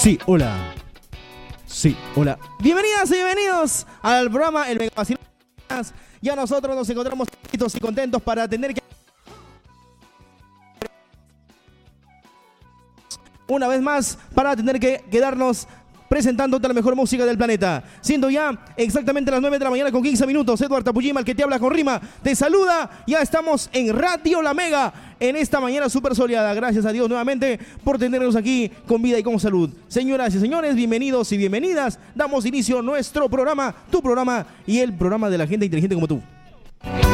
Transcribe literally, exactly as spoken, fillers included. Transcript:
Sí, hola. Sí, hola. Bienvenidas y bienvenidos al programa El Mega Vacilón. Ya nosotros nos encontramos y contentos para tener que... Una vez más, para tener que quedarnos presentándote la mejor música del planeta. Siendo ya exactamente las nueve de la mañana con quince minutos, Eduardo Tapujima, el que te habla con rima, te saluda. Ya estamos en Radio La Mega en esta mañana súper soleada. Gracias a Dios nuevamente por tenernos aquí con vida y con salud. Señoras y señores, bienvenidos y bienvenidas. Damos inicio a nuestro programa, tu programa y el programa de la gente inteligente como tú.